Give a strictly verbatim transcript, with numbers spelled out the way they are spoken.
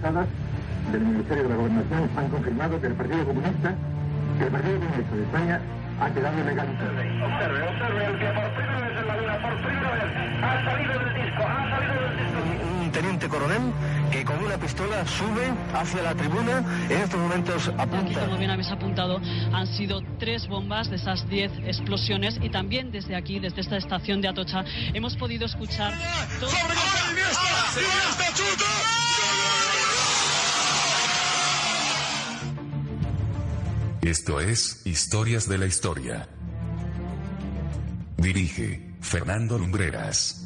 pasadas del Ministerio de la Gobernación han confirmado que el Partido Comunista, que el Partido Comunista de España ha quedado legalizado. Observe, observe, el que por primera vez en la luna, por primera vez, ha salido del disco, ha salido del disco. Un, un teniente coronel que con una pistola sube hacia la tribuna, en estos momentos apunta. Aquí, como bien habéis apuntado, han sido tres bombas de esas diez explosiones y también desde aquí, desde esta estación de Atocha, hemos podido escuchar todo... Esto es Historias de la Historia. Dirige Fernando Lumbreras.